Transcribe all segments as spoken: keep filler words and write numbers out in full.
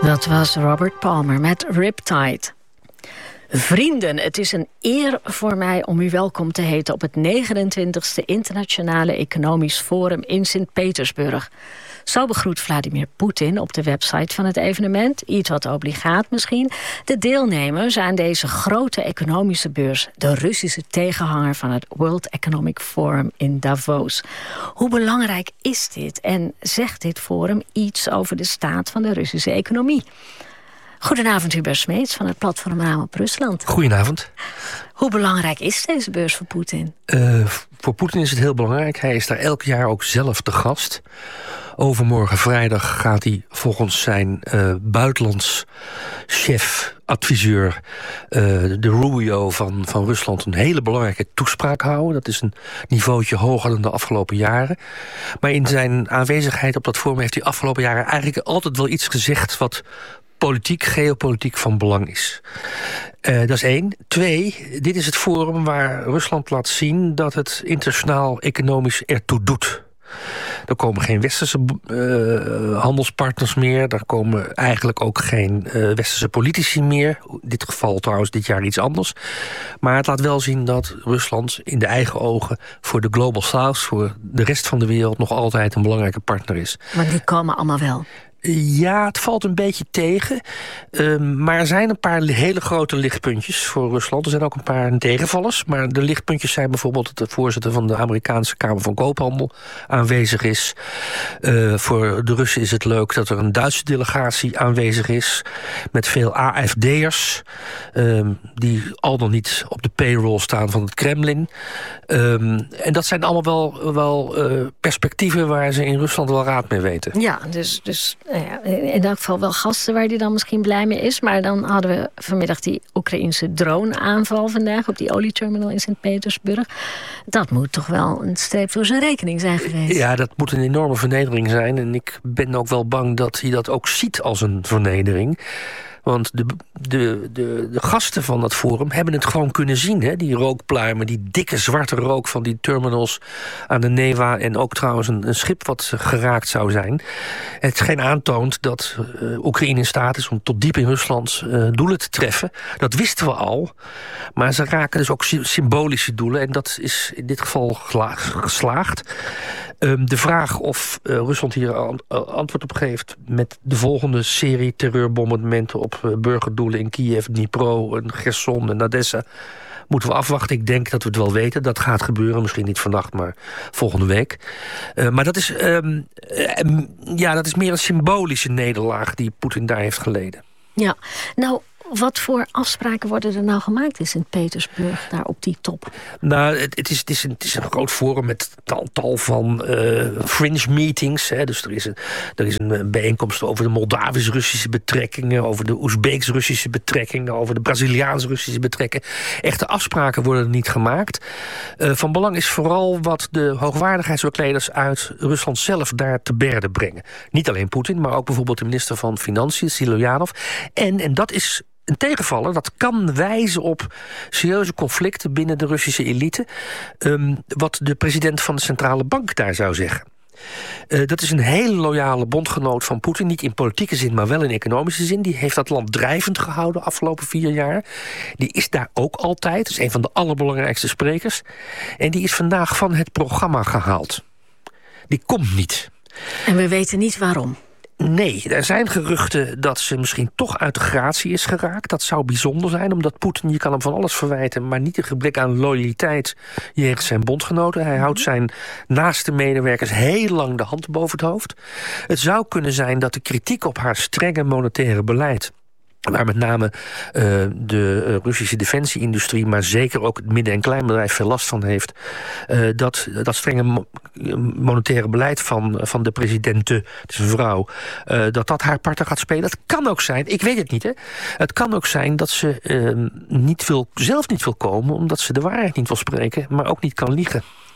Dat was Robert Palmer met Riptide. Vrienden, het is een eer voor mij om u welkom te heten op het negenentwintigste Internationale Economisch Forum in Sint-Petersburg. Zo begroet Vladimir Poetin op de website van het evenement, iets wat obligaat misschien, de deelnemers aan deze grote economische beurs, de Russische tegenhanger van het World Economic Forum in Davos. Hoe belangrijk is dit en zegt dit forum iets over de staat van de Russische economie? Goedenavond, Hubert Smeets van het platform Raam op Rusland. Goedenavond. Hoe belangrijk is deze beurs voor Poetin? Uh, voor Poetin is het heel belangrijk. Hij is daar elk jaar ook zelf de gast. Overmorgen vrijdag gaat hij volgens zijn uh, buitenlands chef, adviseur, uh, de Rubio van, van Rusland, een hele belangrijke toespraak houden. Dat is een niveautje hoger dan de afgelopen jaren. Maar in zijn aanwezigheid op dat forum heeft hij afgelopen jaren eigenlijk altijd wel iets gezegd wat politiek, geopolitiek van belang is. Uh, dat is één. Twee, dit is het forum waar Rusland laat zien dat het internationaal economisch ertoe doet. Er komen geen westerse uh, handelspartners meer. Er komen eigenlijk ook geen uh, westerse politici meer. In dit geval trouwens dit jaar iets anders. Maar het laat wel zien dat Rusland in de eigen ogen voor de Global South, voor de rest van de wereld, nog altijd een belangrijke partner is. Maar die komen allemaal wel. Ja, het valt een beetje tegen. Uh, maar er zijn een paar hele grote lichtpuntjes voor Rusland. Er zijn ook een paar tegenvallers. Maar de lichtpuntjes zijn bijvoorbeeld dat de voorzitter van de Amerikaanse Kamer van Koophandel aanwezig is. Uh, voor de Russen is het leuk dat er een Duitse delegatie aanwezig is. Met veel A F D'ers. Uh, die al dan niet op de payroll staan van het Kremlin. Um, en dat zijn allemaal wel, wel uh, perspectieven waar ze in Rusland wel raad mee weten. Ja, dus... dus... Ja, in elk geval wel gasten waar hij dan misschien blij mee is. Maar dan hadden we vanmiddag die Oekraïnse drone-aanval vandaag op die olieterminal in Sint-Petersburg. Dat moet toch wel een streep voor zijn rekening zijn geweest. Ja, dat moet een enorme vernedering zijn. En ik ben ook wel bang dat hij dat ook ziet als een vernedering. Want de, de, de, de gasten van dat forum hebben het gewoon kunnen zien. Hè? Die rookpluimen, die dikke zwarte rook van die terminals aan de Neva. En ook trouwens een, een schip wat geraakt zou zijn. Het scheen aantoont dat uh, Oekraïne in staat is om tot diep in Rusland uh, doelen te treffen. Dat wisten we al. Maar ze raken dus ook symbolische doelen. En dat is in dit geval geslaagd. Um, de vraag of uh, Rusland hier an- antwoord op geeft met de volgende serie terreurbombardementen op uh, burgerdoelen in Kiev, Dnipro, en Gerson en Odessa, moeten we afwachten. Ik denk dat we het wel weten. Dat gaat gebeuren. Misschien niet vannacht, maar volgende week. Uh, maar dat is, um, uh, ja, dat is meer een symbolische nederlaag die Poetin daar heeft geleden. Ja, nou, wat voor afspraken worden er nou gemaakt in Sint-Petersburg, daar op die top? Nou, het, het, is, het, is, een, het is een groot forum met tal, tal van uh, fringe meetings. Hè. Dus er is, een, er is een bijeenkomst over de Moldavisch-Russische betrekkingen, over de Oezbeeks-Russische betrekkingen, over de Braziliaans-Russische betrekkingen. Echte afspraken worden er niet gemaakt. Uh, van belang is vooral wat de hoogwaardigheidsbekleders uit Rusland zelf daar te berde brengen. Niet alleen Poetin, maar ook bijvoorbeeld de minister van Financiën, Siluanov. En, en dat is een tegenvaller, dat kan wijzen op serieuze conflicten binnen de Russische elite. Um, wat de president van de centrale bank daar zou zeggen. Uh, dat is een hele loyale bondgenoot van Poetin. Niet in politieke zin, maar wel in economische zin. Die heeft dat land drijvend gehouden de afgelopen vier jaar. Die is daar ook altijd. Dat is een van de allerbelangrijkste sprekers. En die is vandaag van het programma gehaald. Die komt niet. En we weten niet waarom. Nee, er zijn geruchten dat ze misschien toch uit de gratie is geraakt. Dat zou bijzonder zijn, omdat Poetin, je kan hem van alles verwijten, maar niet een gebrek aan loyaliteit jegens zijn bondgenoten. Hij houdt zijn naaste medewerkers heel lang de hand boven het hoofd. Het zou kunnen zijn dat de kritiek op haar strenge monetaire beleid, waar met name uh, de uh, Russische defensieindustrie, maar zeker ook het midden- en kleinbedrijf veel last van heeft, Uh, dat, dat strenge mo- monetaire beleid van, van de presidente, het is een vrouw, uh, dat dat haar partner gaat spelen. Dat kan ook zijn, ik weet het niet, hè. Het kan ook zijn dat ze uh, niet wil, zelf niet wil komen, omdat ze de waarheid niet wil spreken, maar ook niet kan liegen.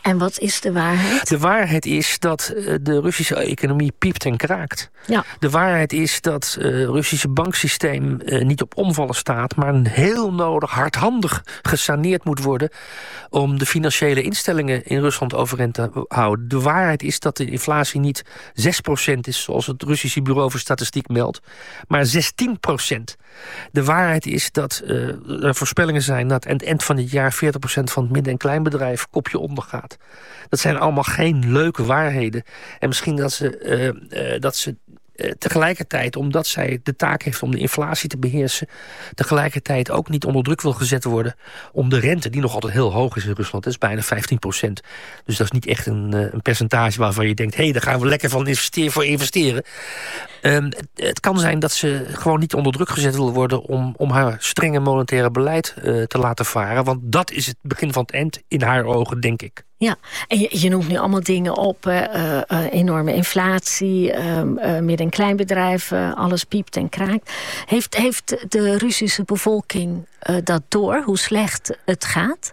En wat is de waarheid? De waarheid is dat de Russische economie piept en kraakt. Ja. De waarheid is dat het uh, Russische banksysteem uh, niet op omvallen staat, maar een heel nodig hardhandig gesaneerd moet worden om de financiële instellingen in Rusland overeind te houden. De waarheid is dat de inflatie niet zes procent is, zoals het Russische Bureau voor Statistiek meldt, maar zestien procent. De waarheid is dat uh, er voorspellingen zijn dat aan het eind van het jaar veertig procent van het midden- en kleinbedrijf kopje ondergaat. Dat zijn allemaal geen leuke waarheden. En misschien dat ze, uh, uh, dat ze uh, tegelijkertijd, omdat zij de taak heeft om de inflatie te beheersen, tegelijkertijd ook niet onder druk wil gezet worden om de rente, die nog altijd heel hoog is in Rusland, dat is bijna vijftien procent. Dus dat is niet echt een, uh, een percentage waarvan je denkt, hé, hey, daar gaan we lekker van investeren voor investeren. Um, het, het kan zijn dat ze gewoon niet onder druk gezet wil worden om, om haar strenge monetaire beleid uh, te laten varen. Want dat is het begin van het eind in haar ogen, denk ik. Ja, en je, je noemt nu allemaal dingen op. Uh, uh, enorme inflatie, uh, uh, midden- en kleinbedrijven, alles piept en kraakt. Heeft, heeft de Russische bevolking uh, dat door, hoe slecht het gaat?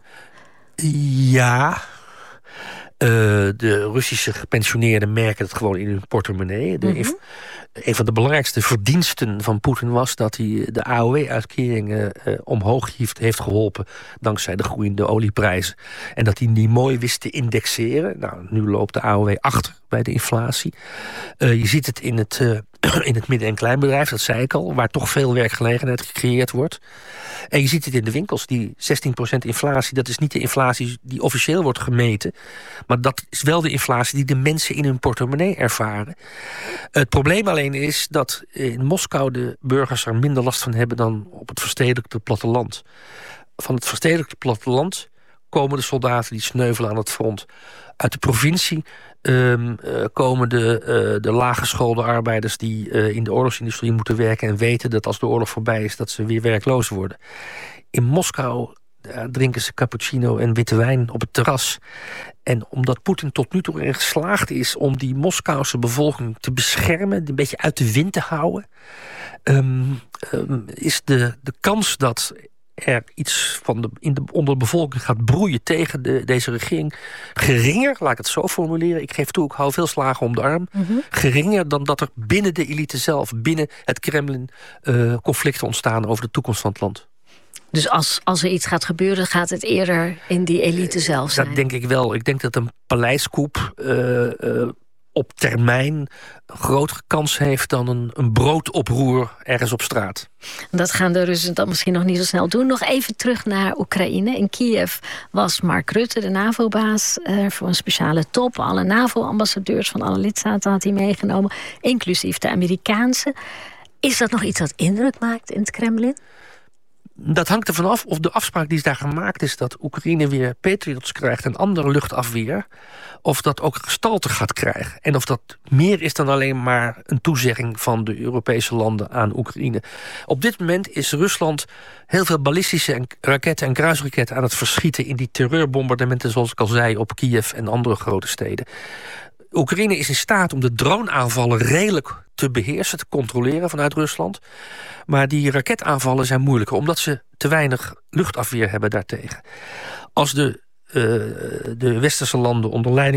Ja. Uh, de Russische gepensioneerden merken het gewoon in hun portemonnee. De, mm-hmm. Een van de belangrijkste verdiensten van Poetin was dat hij de A O W-uitkeringen uh, omhoog heeft, heeft geholpen dankzij de groeiende olieprijzen. En dat hij die mooi wist te indexeren. Nou, nu loopt de A O W achter bij de inflatie. Uh, je ziet het in het, uh, in het midden- en kleinbedrijf, dat zei ik al, waar toch veel werkgelegenheid gecreëerd wordt. En je ziet het in de winkels, die zestien procent inflatie, dat is niet de inflatie die officieel wordt gemeten, maar dat is wel de inflatie die de mensen in hun portemonnee ervaren. Het probleem alleen is dat in Moskou de burgers er minder last van hebben dan op het verstedelijkte platteland. Van het verstedelijkte platteland komen de soldaten die sneuvelen aan het front. Uit de provincie um, uh, komen de, uh, de laaggeschoolde arbeiders die uh, in de oorlogsindustrie moeten werken en weten dat als de oorlog voorbij is dat ze weer werkloos worden. In Moskou uh, drinken ze cappuccino en witte wijn op het terras. En omdat Poetin tot nu toe erin geslaagd is om die Moskouse bevolking te beschermen, een beetje uit de wind te houden, um, um, is de, de kans dat er iets van de, in de, onder de bevolking gaat broeien tegen de, deze regering geringer, laat ik het zo formuleren. Ik geef toe, ik hou veel slagen om de arm. Mm-hmm. Geringer dan dat er binnen de elite zelf, binnen het Kremlin, uh, conflicten ontstaan over de toekomst van het land. Dus als, als er iets gaat gebeuren, gaat het eerder in die elite zelf zijn? Dat denk ik wel. Ik denk dat een paleiskoep uh, uh, op termijn een grotere kans heeft dan een, een broodoproer ergens op straat. Dat gaan de Russen dan misschien nog niet zo snel doen. Nog even terug naar Oekraïne. In Kiev was Mark Rutte, de NAVO-baas, uh, voor een speciale top. Alle NAVO-ambassadeurs van alle lidstaten had hij meegenomen, inclusief de Amerikaanse. Is dat nog iets wat indruk maakt in het Kremlin? Dat hangt ervan af of de afspraak die is daar gemaakt is dat Oekraïne weer Patriots krijgt en andere luchtafweer, of dat ook gestalte gaat krijgen. En of dat meer is dan alleen maar een toezegging van de Europese landen aan Oekraïne. Op dit moment is Rusland heel veel ballistische raketten en kruisraketten aan het verschieten in die terreurbombardementen, zoals ik al zei, op Kiev en andere grote steden. Oekraïne is in staat om de droneaanvallen redelijk te beheersen, te controleren vanuit Rusland. Maar die raketaanvallen zijn moeilijker, omdat ze te weinig luchtafweer hebben daartegen. Als de, uh, de westerse landen onder leiding